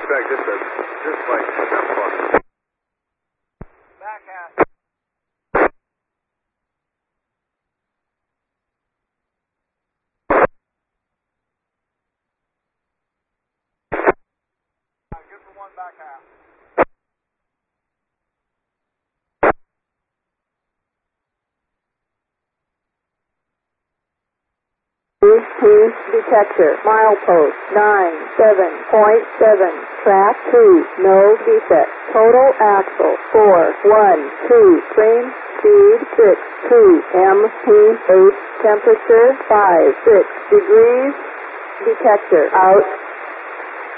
back just like have fun. Back half. Good for one back half. Detector, milepost 97.7, track 2, no defect, total axle 412, train speed 62, MP 8, temperature 56 degrees, detector out.